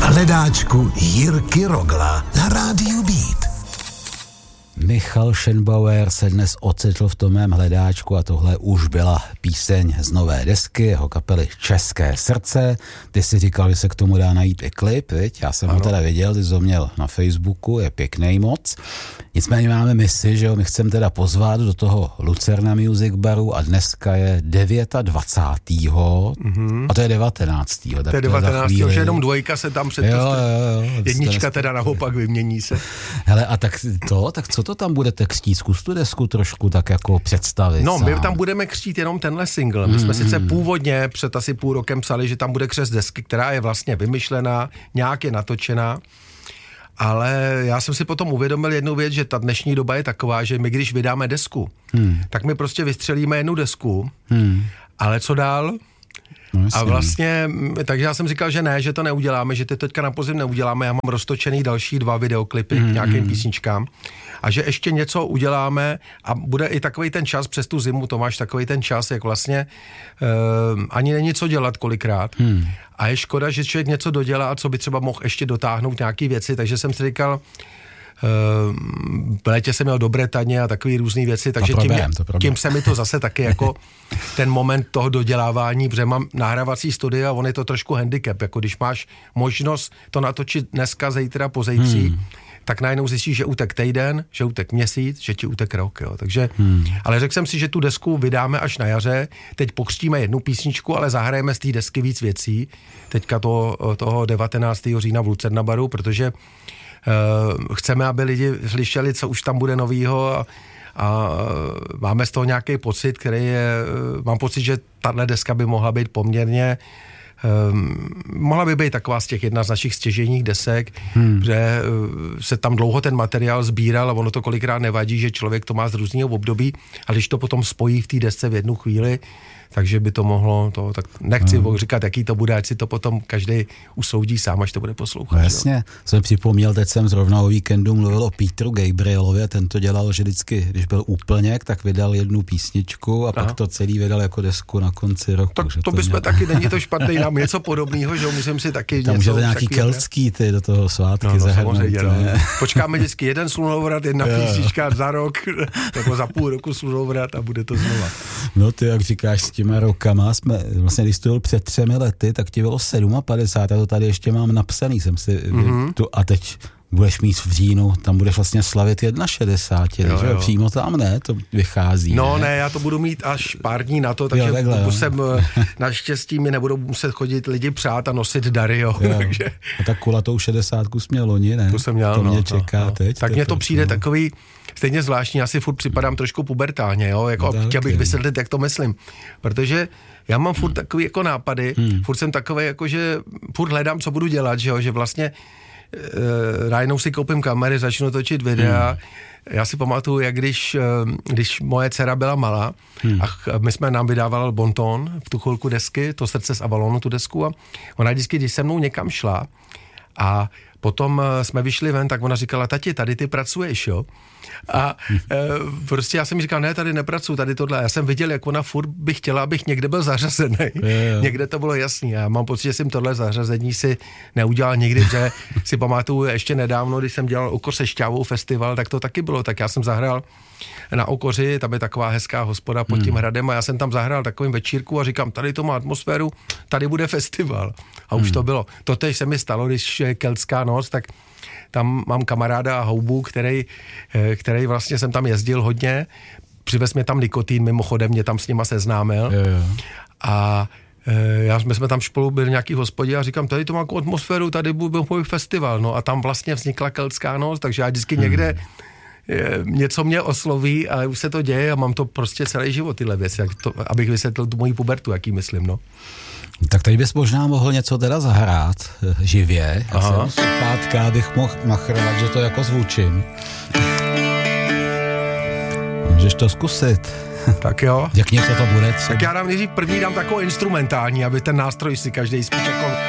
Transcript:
hledáčku Jirky Rogla na rádiu Beat. Michal Schönbauer se dnes ocitl v tom mém hledáčku a tohle už byla píseň z nové desky jeho kapely České srdce. Ty si říkal, že se k tomu dá najít i klip, viď? Já jsem ho teda viděl, ty jsi ho měl na Facebooku, je pěkný moc. Nicméně máme misi, že jo, my chceme teda pozvat do toho Lucerna Music Baru a dneska je 29. A to je 19. To je 19. že jenom dvojka se tam před jednička teda naopak vymění se. Hele, a tak co to tam budete křtít? Zkus tu desku trošku tak jako představit. No, my tam budeme křtít jenom tenhle single. My jsme sice původně před asi půl rokem psali, že tam bude křest desky, která je vlastně vymyšlená, nějak je natočená, ale já jsem si potom uvědomil jednu věc, že ta dnešní doba je taková, že my když vydáme desku, tak my prostě vystřelíme jednu desku, ale co dál? No, a vlastně, takže já jsem říkal, že ne, že to neuděláme, že to teďka na podzim neuděláme, já mám roztočený další 2 videoklipy k nějakým písničkám a že ještě něco uděláme a bude i takovej ten čas přes tu zimu, to máš takovej ten čas, jak vlastně ani není co dělat kolikrát a je škoda, že člověk něco dodělá, co by třeba mohl ještě dotáhnout nějaký věci, takže jsem si říkal, v létě jsem měl do Bretaně a takový různý věci, takže tím se mi to zase taky jako ten moment toho dodělávání, protože mám nahrávací studia a on je to trošku handicap, jako když máš možnost to natočit dneska, zítra, pozítří, tak najednou zjistíš, že utek týden, že utek měsíc, že ti utek rok, jo. Takže, ale řekl jsem si, že tu desku vydáme až na jaře, teď pokřtíme jednu písničku, ale zahrajeme z té desky víc věcí, teďka toho 19. října v Lucerna Baru, protože chceme, aby lidi slyšeli, co už tam bude novýho a máme z toho nějaký pocit, který je, mám pocit, že tahle deska by mohla být poměrně mohla by být taková z těch jedna z našich stěžejních desek, že se tam dlouho ten materiál sbíral a ono to kolikrát nevadí, že člověk to má z různého období, ale když to potom spojí v té desce v jednu chvíli, takže by to mohlo, tak nechci říkat, jaký to bude, ať si to potom každý usoudí sám, až to bude poslouchat. No jasně, jsem připomněl, teď jsem zrovna o víkendu mluvil o Petru Gabrielovi, ten to dělal, že vždycky, když byl úplněk, tak vydal jednu písničku a pak to celý vydal jako desku na konci roku. Tak to bychom taky, není to špatný, nám něco podobného, že musím si taky tam něco... Tam nějaký keltský ty do toho svátky zahrnout. Počkáme vždycky jeden slunovrat, jedna písnička za rok, nebo za půl roku slunovrat a bude to znova. No ty, jak říkáš, s těma rokama jsme, vlastně když to byl před 3 lety, tak ti bylo 57, já to tady ještě mám napsaný, jsem si a teď budeš mít v říjnu, tam budeš vlastně slavit 61, že přímo tam ne, to vychází. No ne, já to budu mít až pár dní na to, takže musím, naštěstí mi nebudou muset chodit lidi přát a nosit dary, jo. Takže... A tak kulatou 60 jsi měl loni, ne? To jsem měl, to mě čeká teď. Tak mně to přijde takový stejně zvláštní, já si furt připadám trošku pubertálně, jo, jako chtěl bych vysvětlit, jak to myslím, protože já mám furt takový jako nápady, furt jsem takový jako, že furt hledám, co budu dělat, že vlastně najednou si koupím kamery, začnu točit videa. Já si pamatuju, jak když moje dcera byla malá a my jsme nám vydávali Bonton v tu chvilku desky, to Srdce z Avalonu, tu desku a ona vždycky, když se mnou někam šla a potom jsme vyšli ven, tak ona říkala, tati, tady ty pracuješ, jo? A prostě já jsem mi říkal, ne, tady nepracuju, tady tohle. Já jsem viděl, jak ona furt by chtěla, abych někde byl zařazený. Někde to bylo jasný. Já mám pocit, že jsem tohle zařazení si neudělal nikdy, že si pamatuju ještě nedávno, když jsem dělal Okor se šťávou festival, tak to taky bylo. Tak já jsem zahrál na Okoři, tam je taková hezká hospoda pod tím hradem a já jsem tam zahrál takovým večírku a říkám, tady to má atmosféru, tady bude festival. A už to bylo. Totež se mi stalo, když je Keltská noc, tak tam mám kamaráda Houbu, který vlastně jsem tam jezdil hodně, přivez mě tam Nikotín, mimochodem mě tam s nima seznámil a my jsme tam spolu byli nějaký hospodě a říkám, tady to má atmosféru, tady byl můj festival, no a tam vlastně vznikla Keltská noc, takže já vždycky někde něco mě osloví a už se to děje a mám to prostě celý život tyhle věci, abych vysvětlil tu moji pubertu, jaký myslím, no. Tak tady bys možná mohl něco teda zahrát živě. Já jsem sluchátka, abych mohl machrovat, že to jako zvučím. Můžeš to zkusit. Tak jo. Jak něco to bude třeba. Tak já dám nejdřív první takovou instrumentální, aby ten nástroj si každý spíš jako